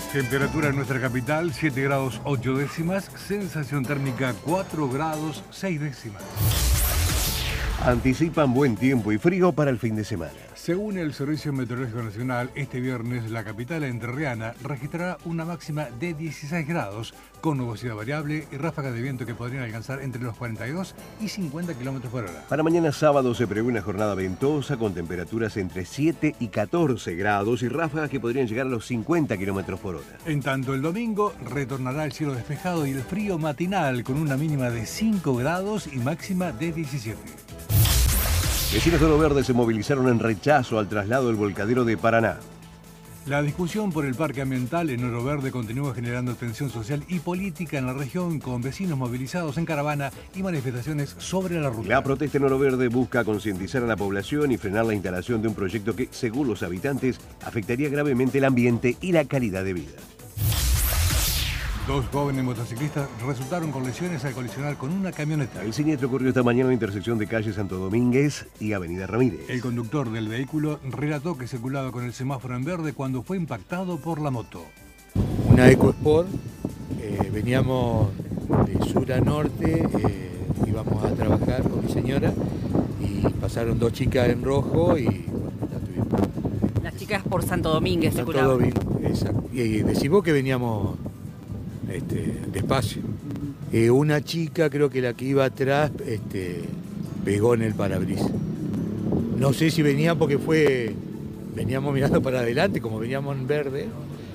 Temperatura en nuestra capital, 7 grados 8 décimas. Sensación térmica, 4 grados 6 décimas. Anticipan buen tiempo y frío para el fin de semana. Según el Servicio Meteorológico Nacional, este viernes la capital entrerriana registrará una máxima de 16 grados, con nubosidad variable y ráfagas de viento que podrían alcanzar entre los 42 y 50 kilómetros por hora. Para mañana sábado se prevé una jornada ventosa con temperaturas entre 7 y 14 grados y ráfagas que podrían llegar a los 50 kilómetros por hora. En tanto, el domingo retornará el cielo despejado y el frío matinal con una mínima de 5 grados y máxima de 17. Vecinos de Oro Verde se movilizaron en rechazo al traslado del volcadero de Paraná. La discusión por el parque ambiental en Oro Verde continúa generando tensión social y política en la región, con vecinos movilizados en caravana y manifestaciones sobre la ruta. La protesta en Oro Verde busca concientizar a la población y frenar la instalación de un proyecto que, según los habitantes, afectaría gravemente el ambiente y la calidad de vida. Dos jóvenes motociclistas resultaron con lesiones al colisionar con una camioneta. El siniestro ocurrió esta mañana en la intersección de calle Santo Domínguez y Avenida Ramírez. El conductor del vehículo relató que circulaba con el semáforo en verde cuando fue impactado por la moto. Una EcoSport, veníamos de sur a norte, íbamos a trabajar con mi señora y pasaron dos chicas en rojo y bueno, la tuvimos. Las chicas por Santo Domínguez Santo circulaban. Domínguez, exacto. Y decimos que veníamos despacio. Una chica, creo que la que iba atrás, pegó en el parabrisas. No sé si venía porque veníamos mirando para adelante, como veníamos en verde,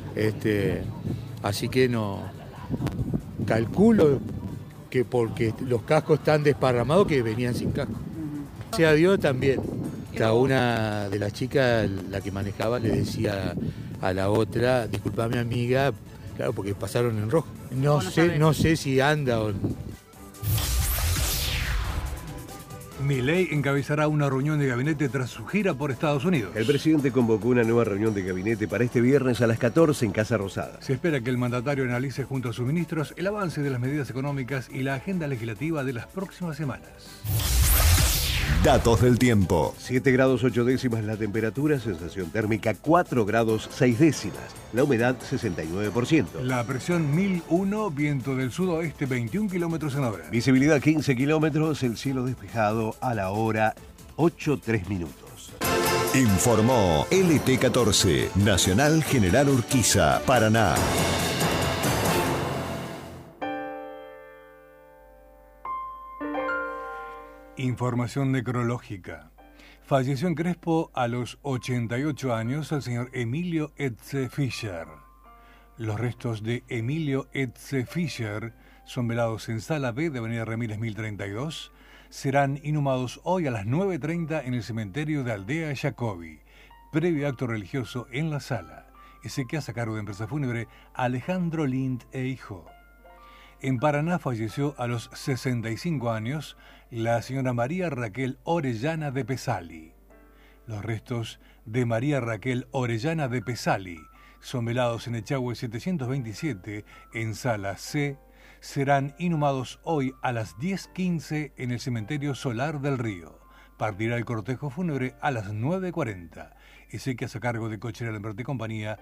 así que no calculo que porque los cascos están desparramados que venían sin casco. Gracias a Dios también. Una de las chicas, la que manejaba, le decía a la otra, disculpame amiga, claro, porque pasaron en rojo. No sé si anda o... Milei encabezará una reunión de gabinete tras su gira por Estados Unidos. El presidente convocó una nueva reunión de gabinete para este viernes a las 14 en Casa Rosada. Se espera que el mandatario analice junto a sus ministros el avance de las medidas económicas y la agenda legislativa de las próximas semanas. Datos del tiempo. 7 grados 8 décimas la temperatura, sensación térmica 4 grados 6 décimas, la humedad 69%. La presión 1001, viento del sudoeste 21 kilómetros en la hora. Visibilidad 15 kilómetros, el cielo despejado a la hora 8:03 minutos. Informó LT14, Nacional General Urquiza, Paraná. Información necrológica. Falleció en Crespo a los 88 años el señor Emilio Etze Fischer. Los restos de Emilio Etze Fischer son velados en Sala B de Avenida Ramírez 1032. Serán inhumados hoy a las 9:30 en el cementerio de Aldea Jacobi. Previo acto religioso en la sala. Ese que hace a cargo de empresa fúnebre Alejandro Lind e hijo. En Paraná falleció a los 65 años la señora María Raquel Orellana de Pesali. Los restos de María Raquel Orellana de Pesali son velados en Echagüe 727 en Sala C. Serán inhumados hoy a las 10:15 en el cementerio Solar del Río. Partirá el cortejo fúnebre a las 9:40. Ese que hace a cargo de Cochera Lambert y Compañía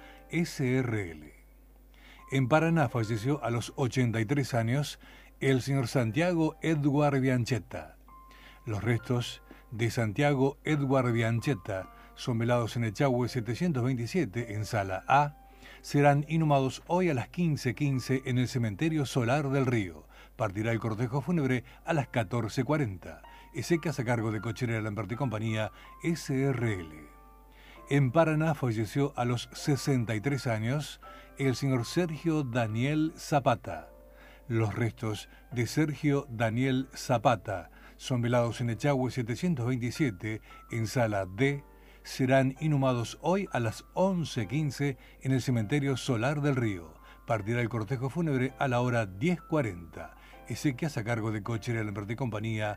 SRL. En Paraná falleció a los 83 años el señor Santiago Edward Bianchetta. Los restos de Santiago Edward Bianchetta son velados en Echagüe 727 en Sala A. Serán inhumados hoy a las 15:15 en el cementerio Solar del Río. Partirá el cortejo fúnebre a las 14:40. Ese que hace a cargo de Cochera Lambert y Compañía SRL. En Paraná falleció a los 63 años el señor Sergio Daniel Zapata. Los restos de Sergio Daniel Zapata son velados en Echagüe 727 en Sala D. Serán inhumados hoy a las 11:15 en el cementerio Solar del Río. Partirá el cortejo fúnebre a la hora 10:40. Ese que hace a cargo de Cochera Lambert y Compañía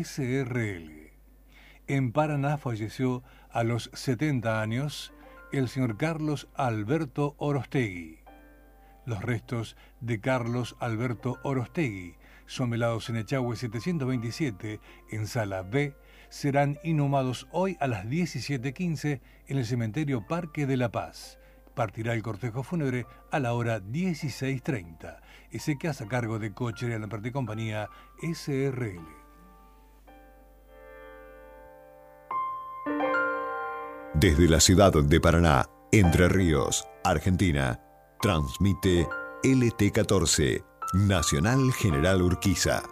SRL. En Paraná falleció a los 70 años el señor Carlos Alberto Orostegui. Los restos de Carlos Alberto Orostegui son velados en Echagüe 727 en Sala B. Serán inhumados hoy a las 17:15 en el cementerio Parque de la Paz. Partirá el cortejo fúnebre a la hora 16:30. Exequias a cargo de Cochería Lampert y Compañía SRL. Desde la ciudad de Paraná, Entre Ríos, Argentina, transmite LT14, Nacional General Urquiza.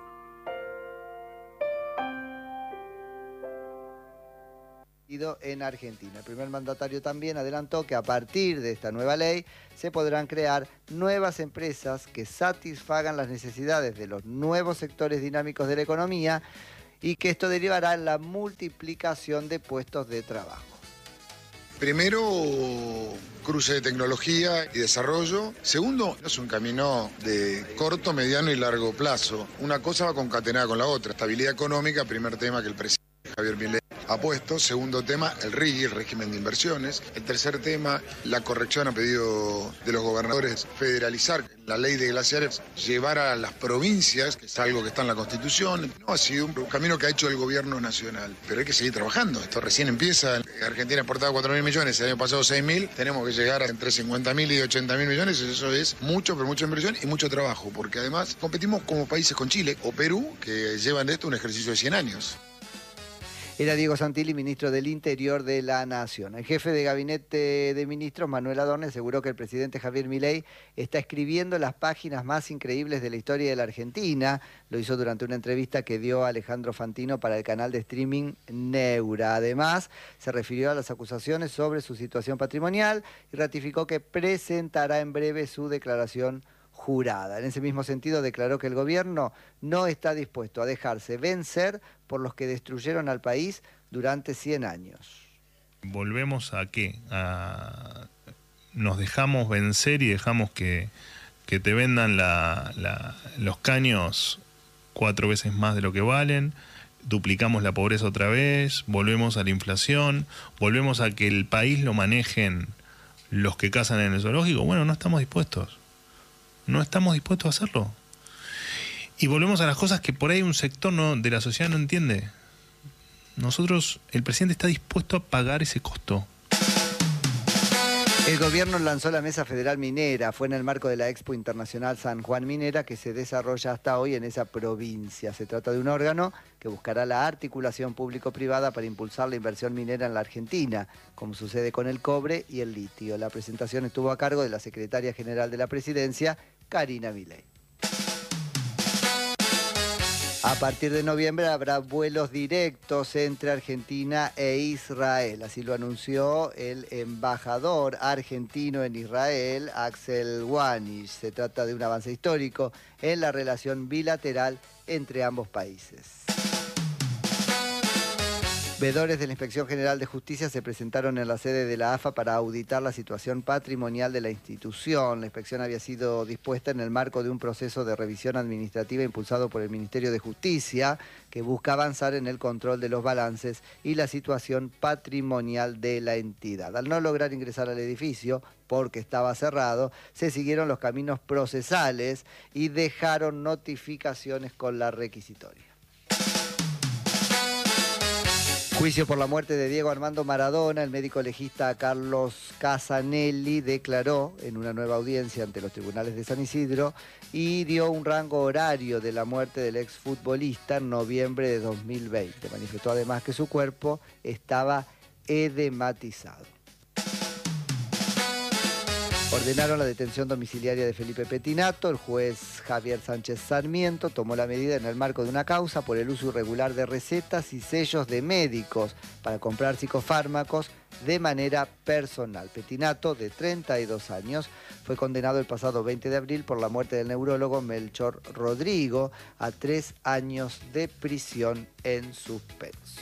En Argentina. El primer mandatario también adelantó que a partir de esta nueva ley se podrán crear nuevas empresas que satisfagan las necesidades de los nuevos sectores dinámicos de la economía y que esto derivará en la multiplicación de puestos de trabajo. Primero, cruce de tecnología y desarrollo. Segundo, es un camino de corto, mediano y largo plazo. Una cosa va concatenada con la otra. Estabilidad económica, primer tema que el presidente Javier Milei ha puesto. Segundo tema, el RIGI, el régimen de inversiones. El tercer tema, la corrección a pedido de los gobernadores, federalizar la ley de glaciares, llevar a las provincias, que es algo que está en la Constitución. No, ha sido un camino que ha hecho el gobierno nacional, pero hay que seguir trabajando. Esto recién empieza. Argentina exportaba 4.000 millones, el año pasado 6.000. Tenemos que llegar a entre 50.000 y 80.000 millones. Eso es mucho, pero mucha inversión y mucho trabajo, porque además competimos como países con Chile o Perú, que llevan de esto un ejercicio de 100 años. Era Diego Santilli, ministro del Interior de la Nación. El jefe de gabinete de ministros, Manuel Adorni, aseguró que el presidente Javier Milei está escribiendo las páginas más increíbles de la historia de la Argentina. Lo hizo durante una entrevista que dio Alejandro Fantino para el canal de streaming Neura. Además, se refirió a las acusaciones sobre su situación patrimonial y ratificó que presentará en breve su declaración jurada. En ese mismo sentido, declaró que el gobierno no está dispuesto a dejarse vencer por los que destruyeron al país durante 100 años. ¿Volvemos a qué? ¿Nos dejamos vencer y dejamos que te vendan los caños 4 veces más de lo que valen? ¿Duplicamos la pobreza otra vez? ¿Volvemos a la inflación? ¿Volvemos a que el país lo manejen los que cazan en el zoológico? Bueno, no estamos dispuestos. No estamos dispuestos a hacerlo. Y volvemos a las cosas que por ahí un sector de la sociedad no entiende. El presidente está dispuesto a pagar ese costo. El gobierno lanzó la Mesa Federal Minera. Fue en el marco de la Expo Internacional San Juan Minera que se desarrolla hasta hoy en esa provincia. Se trata de un órgano que buscará la articulación público-privada para impulsar la inversión minera en la Argentina, como sucede con el cobre y el litio. La presentación estuvo a cargo de la secretaria general de la Presidencia, Karina Milei. A partir de noviembre habrá vuelos directos entre Argentina e Israel. Así lo anunció el embajador argentino en Israel, Axel Wanish. Se trata de un avance histórico en la relación bilateral entre ambos países. Veedores de la Inspección General de Justicia se presentaron en la sede de la AFA para auditar la situación patrimonial de la institución. La inspección había sido dispuesta en el marco de un proceso de revisión administrativa impulsado por el Ministerio de Justicia, que busca avanzar en el control de los balances y la situación patrimonial de la entidad. Al no lograr ingresar al edificio, porque estaba cerrado, se siguieron los caminos procesales y dejaron notificaciones con la requisitoria. Juicio por la muerte de Diego Armando Maradona. El médico legista Carlos Casanelli declaró en una nueva audiencia ante los tribunales de San Isidro y dio un rango horario de la muerte del exfutbolista en noviembre de 2020. Manifestó además que su cuerpo estaba edematizado. Ordenaron la detención domiciliaria de Felipe Pettinato. El juez Javier Sánchez Sarmiento tomó la medida en el marco de una causa por el uso irregular de recetas y sellos de médicos para comprar psicofármacos de manera personal. Pettinato, de 32 años, fue condenado el pasado 20 de abril por la muerte del neurólogo Melchor Rodrigo a 3 años de prisión en suspenso.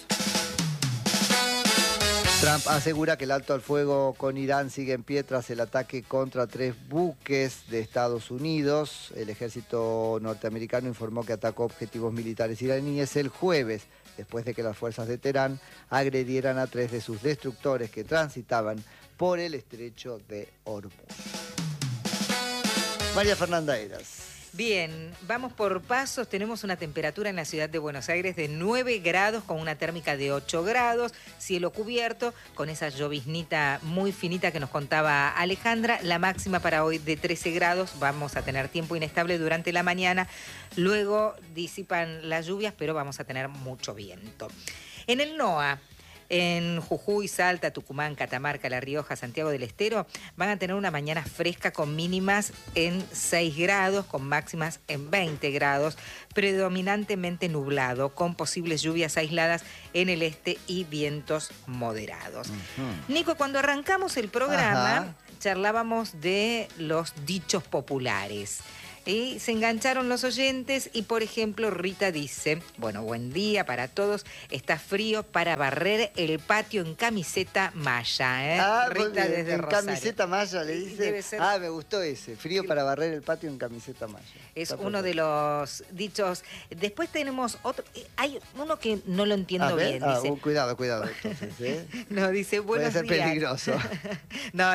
Trump asegura que el alto al fuego con Irán sigue en pie tras el ataque contra 3 buques de Estados Unidos. El ejército norteamericano informó que atacó objetivos militares iraníes el jueves, después de que las fuerzas de Teherán agredieran a 3 de sus destructores que transitaban por el estrecho de Hormuz. María Fernanda Heras. Bien, vamos por pasos. Tenemos una temperatura en la ciudad de Buenos Aires de 9 grados con una térmica de 8 grados, cielo cubierto, con esa lloviznita muy finita que nos contaba Alejandra. La máxima para hoy de 13 grados. Vamos a tener tiempo inestable durante la mañana. Luego disipan las lluvias, pero vamos a tener mucho viento. En el NOA, en Jujuy, Salta, Tucumán, Catamarca, La Rioja, Santiago del Estero, van a tener una mañana fresca con mínimas en 6 grados, con máximas en 20 grados, predominantemente nublado, con posibles lluvias aisladas en el este y vientos moderados. Nico, cuando arrancamos el programa, charlábamos de los dichos populares. Y se engancharon los oyentes y, por ejemplo, Rita dice, bueno, buen día para todos, está frío para barrer el patio en camiseta malla, ¿eh? Rita desde en Rosario. Camiseta malla le dice. Debe ser... me gustó ese, frío para barrer el patio en camiseta malla. Es uno de los dichos. Después tenemos otro, hay uno que no lo entiendo bien. Dice, cuidado entonces, ¿eh? No, dice, buenos días. Puede ser peligroso. No.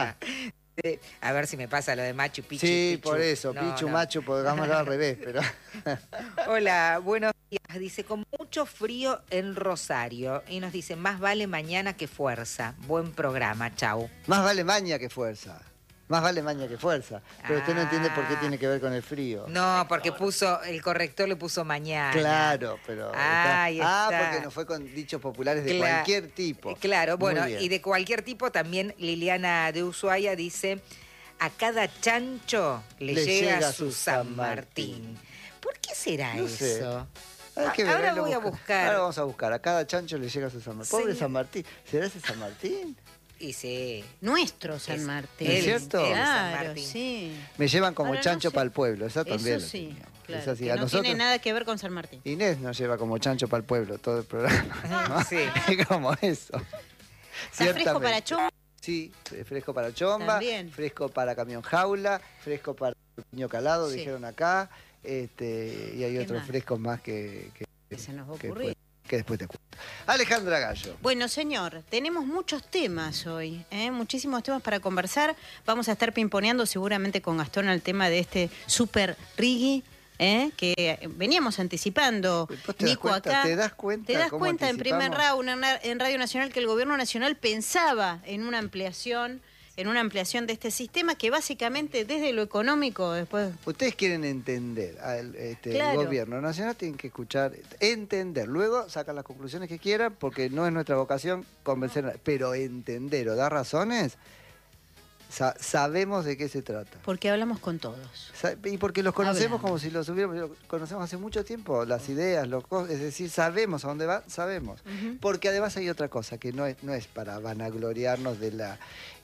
A ver si me pasa lo de Machu Picchu. Sí, Pichu. por eso, No, Pichu, no. Machu, pongámoslo al revés, pero... Hola, buenos días. Dice, con mucho frío en Rosario. Y nos dice, más vale mañana que fuerza. Buen programa, chau. Más vale maña que fuerza. Más vale maña que fuerza. Pero usted no entiende por qué tiene que ver con el frío. No, porque el corrector le puso mañana. Claro, pero... Ahí está. porque no fue con dichos populares de cualquier tipo. Claro, bueno, Muy bien. y de cualquier tipo también Liliana de Ushuaia dice, a cada chancho le llega su San Martín. ¿Por qué será No eso? sé. Hay que ver, Ahora lo voy a busca. buscar. Ahora vamos a buscar. A cada chancho le llega su San Martín. Pobre Sí. San Martín. ¿Será ese San Martín? Y sí. Nuestro San Martín. ¿Es cierto? San Claro, Martín. sí. Me llevan como Ahora no chancho sé. para el pueblo. Esa también. Eso la sí, teníamos. claro, Es así. que A no nosotros, tiene nada que ver con San Martín. Inés nos lleva como chancho para el pueblo todo el programa. Sí. Es como eso. ¿Está fresco para Ciertamente. chomba? Sí, fresco para chomba, También. fresco para camión jaula, fresco para niño calado, Sí. dijeron acá, y hay ¿Qué otros más? frescos más Que se nos va a que ocurrir. después te cuento. Alejandra Gallo. Bueno, señor, tenemos muchos temas hoy, muchísimos temas para conversar. Vamos a estar pimponeando seguramente con Gastón al tema de este super Riggi, que veníamos anticipando. ¿Vos te das Nico cuenta? acá. ¿Te das cuenta ¿Te das cómo cuenta en primer anticipamos? round en Radio Nacional que el Gobierno Nacional pensaba en una ampliación de este sistema que básicamente desde lo económico después... Ustedes quieren entender el Claro. gobierno nacional, tienen que escuchar, entender, luego sacan las conclusiones que quieran, porque no es nuestra vocación convencer a nadie, pero entender o dar razones, sabemos de qué se trata. Porque hablamos con todos. Y porque los conocemos Hablamos. como si los hubiéramos, los conocemos hace mucho tiempo, las ideas, es decir, sabemos a dónde va, sabemos. Ujú. Porque además hay otra cosa que no es para vanagloriarnos de la...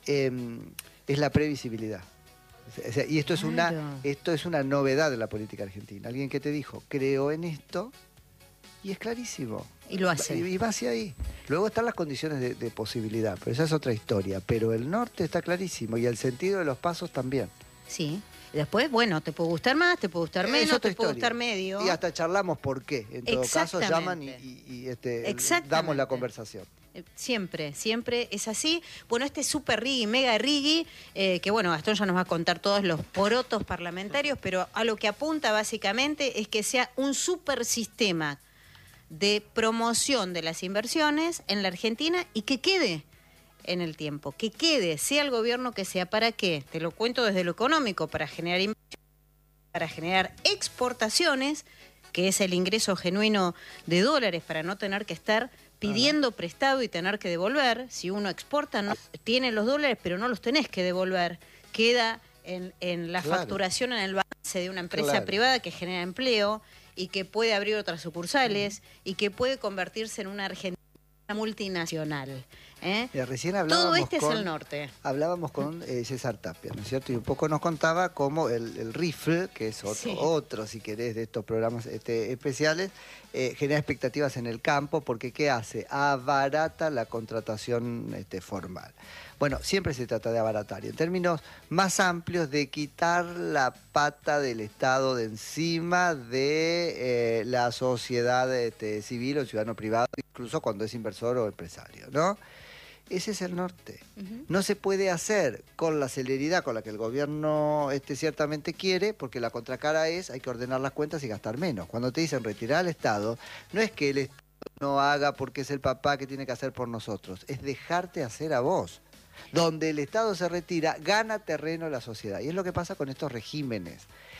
es la previsibilidad. O sea, y esto Claro. esto es una novedad de la política argentina. Alguien que te dijo, creo en esto, y es clarísimo. Y lo hace. Y va hacia ahí. Luego están las condiciones de posibilidad, pero esa es otra historia. Pero el norte está clarísimo y el sentido de los pasos también. Sí. Y después, bueno, te puede gustar más, te puede gustar Es menos, otra te puede historia. gustar medio. Y hasta charlamos por qué. En todo caso, llaman Exactamente. y Exactamente. damos la conversación. Siempre, siempre es así. Bueno, este super Riggi, mega Riggi, que bueno, Gastón ya nos va a contar todos los porotos parlamentarios, pero a lo que apunta básicamente es que sea un super sistema de promoción de las inversiones en la Argentina y que quede en el tiempo, que quede, sea el gobierno que sea. ¿Para qué? Te lo cuento desde lo económico, para generar inversiones, para generar exportaciones, que es el ingreso genuino de dólares, para no tener que estar pidiendo prestado y tener que devolver. Si uno exporta, no tiene los dólares, pero no los tenés que devolver. Queda en la Claro. facturación, en el balance de una empresa Claro. privada que genera empleo y que puede abrir otras sucursales y que puede convertirse en una Argentina multinacional. Mira, recién hablábamos Todo este con, es el norte. Hablábamos con César Tapia, ¿no es cierto? Y un poco nos contaba cómo el RIFL, que es Sí. otro, si querés, de estos programas especiales, genera expectativas en el campo, porque ¿qué hace? Abarata la contratación formal. Bueno, siempre se trata de abaratar, y en términos más amplios, de quitar la pata del Estado de encima de la sociedad civil o ciudadano privado, incluso cuando es inversor o empresario, ¿no? Ese es el norte. No se puede hacer con la celeridad con la que el gobierno ciertamente quiere, porque la contracara es hay que ordenar las cuentas y gastar menos. Cuando te dicen retirar al Estado, no es que el Estado no haga porque es el papá que tiene que hacer por nosotros, es dejarte hacer a vos. Donde el Estado se retira, gana terreno la sociedad. Y es lo que pasa con estos regímenes.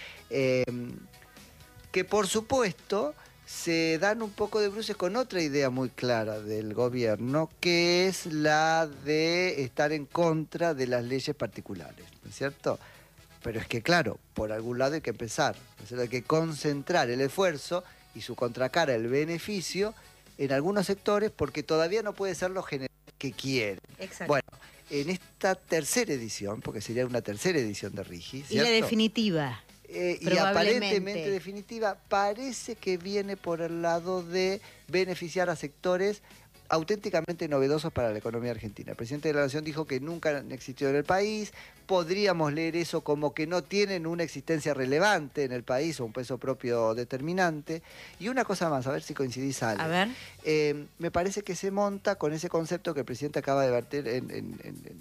Que por supuesto se dan un poco de bruces con otra idea muy clara del gobierno, que es la de estar en contra de las leyes particulares, ¿no es cierto? Pero es que claro, por algún lado hay que empezar, ¿no es cierto? Hay que concentrar el esfuerzo y su contracara, el beneficio, en algunos sectores, porque todavía no puede ser lo general que quieren. Exacto. Bueno, en esta tercera edición, porque sería una tercera edición de RIGI, ¿cierto? Y la definitiva. Y aparentemente definitiva, parece que viene por el lado de beneficiar a sectores auténticamente novedosos para la economía argentina. El presidente de la Nación dijo que nunca han existido en el país. Podríamos leer eso como que no tienen una existencia relevante en el país o un peso propio determinante. Y una cosa más, a ver si coincidís, Ale. A ver. Me parece que se monta con ese concepto que el presidente acaba de verter en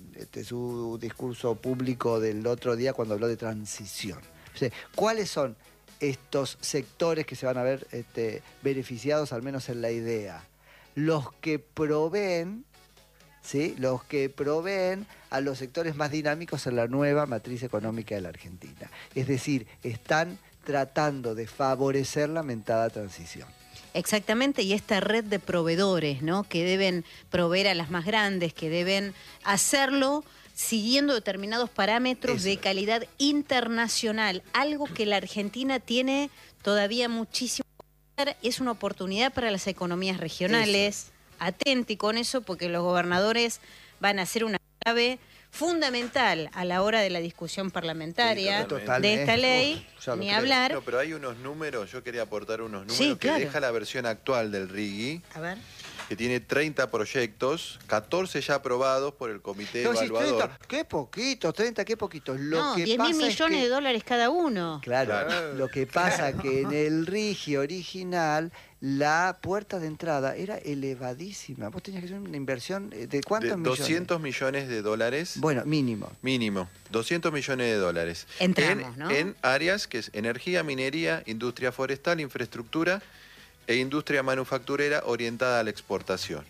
su discurso público del otro día cuando habló de transición. O sea, ¿cuáles son estos sectores que se van a ver beneficiados, al menos en la idea? Los que proveen, ¿sí? Los que proveen a los sectores más dinámicos en la nueva matriz económica de la Argentina. Es decir, están tratando de favorecer la mentada transición. Exactamente, y esta red de proveedores, ¿no? Que deben proveer a las más grandes, que deben hacerlo siguiendo determinados parámetros de calidad internacional, algo que la Argentina tiene todavía muchísimo que hacer. Es una oportunidad para las economías regionales. Atenti con eso, porque los gobernadores van a ser una clave fundamental a la hora de la discusión parlamentaria de esta ley, ni hablar. No, pero hay unos números, yo quería aportar unos números Sí, claro. que deja la versión actual del RIGI. A ver. Que tiene 30 proyectos, 14 ya aprobados por el comité evaluador. 30, qué poquitos, 30, qué poquitos. No, 10.000 millones de dólares cada uno. Claro, lo que pasa que en el RIGI original la puerta de entrada era elevadísima. Vos tenías que hacer una inversión de ¿cuántos millones? 200 millones de dólares. Bueno, mínimo. Mínimo, 200 millones de dólares. Entramos, ¿no? En áreas que es energía, minería, industria forestal, infraestructura e industria manufacturera orientada a la exportación.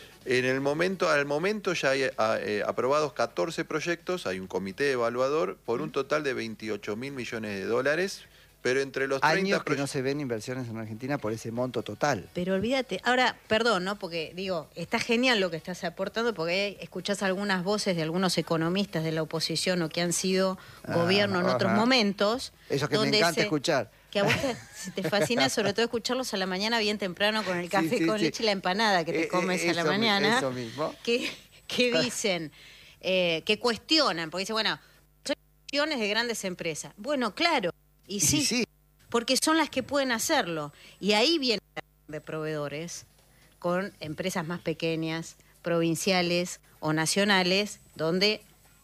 Al momento ya hay aprobados 14 proyectos, hay un comité evaluador por un total de 28.000 millones de dólares, pero entre los 30 años que no se ven inversiones en Argentina por ese monto total. Pero olvídate, ahora, perdón, ¿no? Porque digo, está genial lo que estás aportando, porque escuchás algunas voces de algunos economistas de la oposición o que han sido gobierno en otros momentos. Eso que me encanta escuchar. Que a vos te fascina sobre todo escucharlos a la mañana bien temprano con el café con leche y la empanada que te comes a la mañana. Eso mismo. Que dicen, que cuestionan, porque dicen, bueno, son acciones de grandes empresas. Bueno, claro, y sí, porque son las que pueden hacerlo. Y ahí vienen de proveedores con empresas más pequeñas, provinciales o nacionales, donde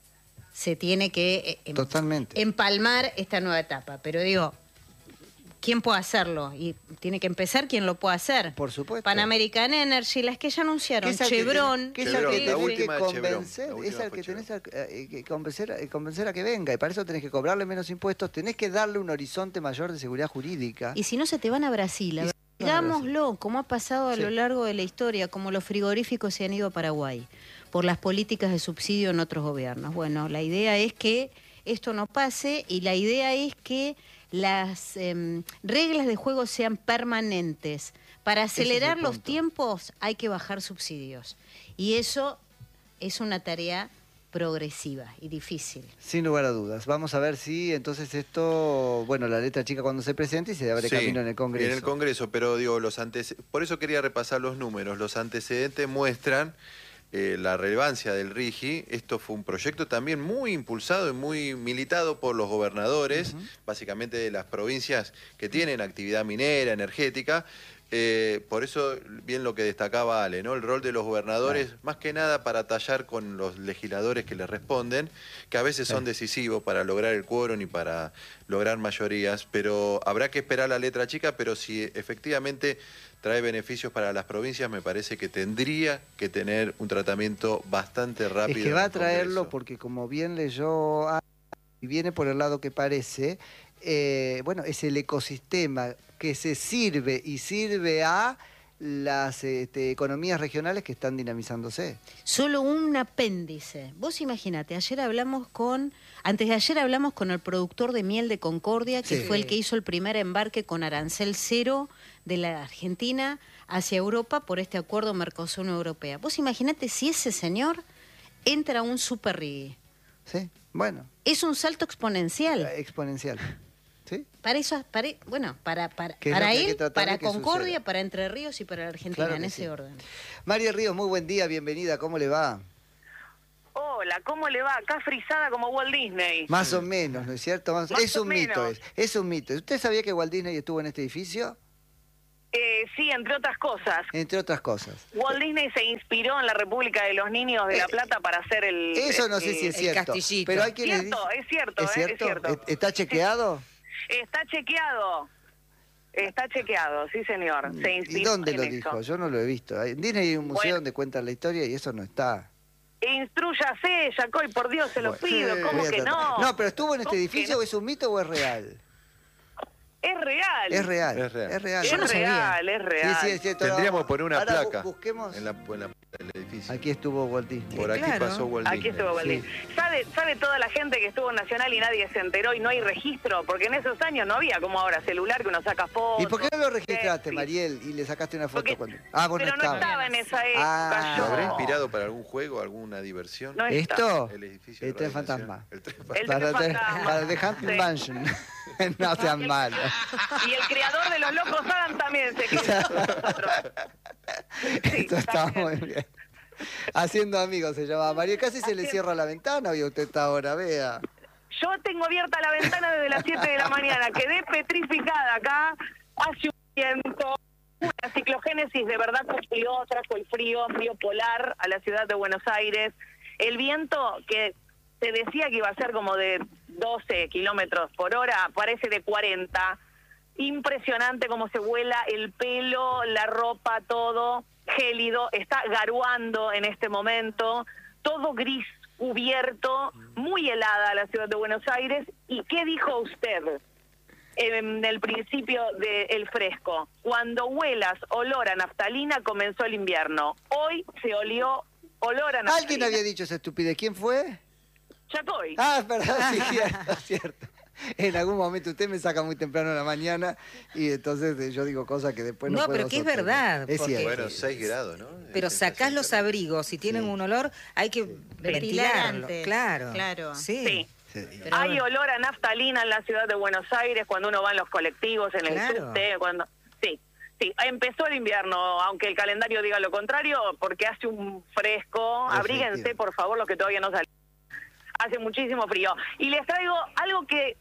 se tiene que empalmar esta nueva etapa. Pero digo, ¿quién puede hacerlo? Y tiene que empezar quien lo pueda hacer. Por supuesto. Pan American Energy, las que ya anunciaron, Chevron. Que es el que tenés que convencer, es el que tenés que convencer a que venga. Y para eso tenés que cobrarle menos impuestos, tenés que darle un horizonte mayor de seguridad jurídica. Y si no, se te van a Brasil. Digámoslo, como ha pasado a lo largo de la historia, como los frigoríficos se han ido a Paraguay, por las políticas de subsidio en otros gobiernos. Bueno, la idea es que esto no pase y la idea es que las reglas de juego sean permanentes. Para acelerar los tiempos hay que bajar subsidios. Y eso es una tarea progresiva y difícil. Sin lugar a dudas. Vamos a ver si entonces esto, bueno, la letra chica cuando se presente y se abre camino en el Congreso. En el Congreso, pero digo, por eso quería repasar los números. Los antecedentes muestran la relevancia del RIGI. Esto fue un proyecto también muy impulsado y muy militado por los gobernadores, básicamente de las provincias que tienen actividad minera, energética, por eso, bien lo que destacaba Ale, ¿no? El rol de los gobernadores, más que nada para tallar con los legisladores que les responden, que a veces son decisivos para lograr el quórum y para lograr mayorías, pero habrá que esperar la letra chica, pero si efectivamente trae beneficios para las provincias, me parece que tendría que tener un tratamiento bastante rápido. Es que va a traerlo porque, como bien leyó, y viene por el lado que parece, bueno, es el ecosistema que se sirve y sirve a las economías regionales que están dinamizándose. Solo un apéndice. Vos imagínate, antes de ayer hablamos con el productor de miel de Concordia, que fue el que hizo el primer embarque con arancel cero de la Argentina hacia Europa por este acuerdo Mercosur-Unión Europea. Vos imaginate si ese señor entra a un super RIGI. Sí, bueno. Es un salto exponencial. Exponencial. ¿Sí? Para eso, para él, para Concordia, para Entre Ríos y para la Argentina, claro, en ese orden. María Ríos, muy buen día, bienvenida, ¿cómo le va? Hola, ¿cómo le va? Acá frisada como Walt Disney. Más o menos, ¿no es cierto? Es un mito, es un mito. ¿Usted sabía que Walt Disney estuvo en este edificio? Sí, entre otras cosas. Entre otras cosas. Walt Disney se inspiró en la República de los Niños de La Plata para hacer el... Eso no sé si es cierto. Pero hay quienes dicen... Es cierto. ¿Está chequeado? Está chequeado, sí señor. Se inspiró. ¿Y dónde lo dijo? Yo no lo he visto. En Disney hay un museo donde cuentan la historia y eso no está. Instrúyase, Yacoy, por Dios, se lo pido. ¿Cómo que no? No, pero ¿estuvo en este edificio o es un mito o es real? Es real. Es real. Yo no sabía. Es real. Sí, es cierto. Tendríamos que poner una placa busquemos en el edificio. Aquí estuvo Walt Disney. Por aquí pasó Walt Disney. Aquí estuvo Walt Disney. ¿Sabe toda la gente que estuvo en Nacional y nadie se enteró y no hay registro? Porque en esos años no había como ahora celular que uno saca fotos. ¿Y por qué no lo registraste, Mariel, y le sacaste una foto? Porque, vos pero no estaba en esa época. ¿Lo habrá inspirado para algún juego, alguna diversión? No ¿Esto? El tren fantasma. El tren fantasma. Para The Haunted Mansion. No sean malos. Y el creador de Los Locos Adam también se quedó con nosotros. Esto está muy bien. Haciendo amigos se llama. María, casi se le cierra la ventana y usted está ahora, vea. Yo tengo abierta la ventana desde las 7 de la mañana. Quedé petrificada acá. Hace un viento. Una ciclogénesis de verdad trajo el frío polar a la ciudad de Buenos Aires. El viento que se decía que iba a ser como de 12 kilómetros por hora, parece de 40. Impresionante cómo se vuela el pelo, la ropa, todo gélido. Está garuando en este momento, todo gris, cubierto, muy helada la ciudad de Buenos Aires. ¿Y qué dijo usted en el principio del fresco? Cuando huelas olor a naftalina comenzó el invierno. Hoy se olió olor a naftalina. ¿Alguien había dicho esa estupidez? ¿Quién fue? Yacoy. Perdón, sí, cierto. En algún momento usted me saca muy temprano en la mañana y entonces yo digo cosas que después no puedo pero que sostener. es verdad. Es cierto. Bueno, 6 grados, ¿no? Pero sacás los abrigos, si tienen un olor, hay que ventilarlo. Antes. Claro. Sí. Hay olor a naftalina en la ciudad de Buenos Aires cuando uno va en los colectivos, en el subte, cuando... Sí, empezó el invierno, aunque el calendario diga lo contrario, porque hace un fresco. Abríguense, por favor, los que todavía no salieron. Hace muchísimo frío. Y les traigo algo que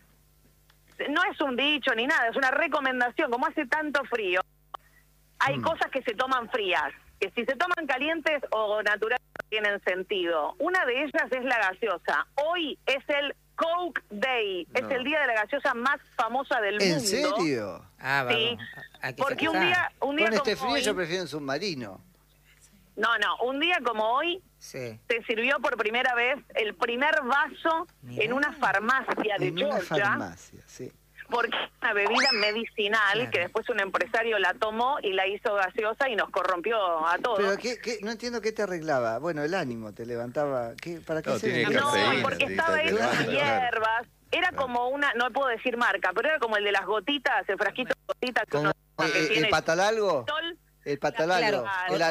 no es un dicho ni nada, es una recomendación. Como hace tanto frío, hay cosas que se toman frías, que si se toman calientes o naturales no tienen sentido. Una de ellas es la gaseosa. Hoy es el Coke Day, es el día de la gaseosa más famosa del mundo. ¿En serio? Sí, porque un día con este como frío hoy, yo prefiero un submarino. No, un día como hoy se sirvió por primera vez el primer vaso en una farmacia de Georgia. Una farmacia, sí. Porque es una bebida medicinal que después un empresario la tomó y la hizo gaseosa y nos corrompió a todos. Pero no entiendo qué te arreglaba. Bueno, el ánimo te levantaba. ¿Para qué se No, porque estaba hecho de hierbas. Era como una, no puedo decir marca, pero era como el de las gotitas, el frasquito de gotitas. ¿El patalalgo? El patalalgo.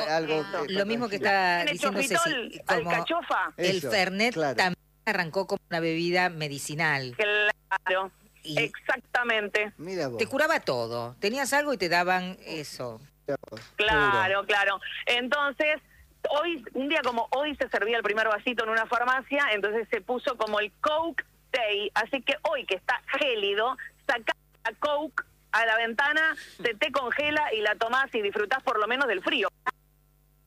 Lo mismo que está diciendo Ceci. Alcachofa. El Fernet también arrancó como una bebida medicinal. Claro. Exactamente. Mira vos. Te curaba todo. Tenías algo y te daban eso. Claro. Entonces, hoy, un día como hoy se servía el primer vasito en una farmacia, entonces se puso como el Coke Day. Así que hoy que está gélido, sacá la Coke a la ventana, se te congela y la tomás y disfrutás por lo menos del frío.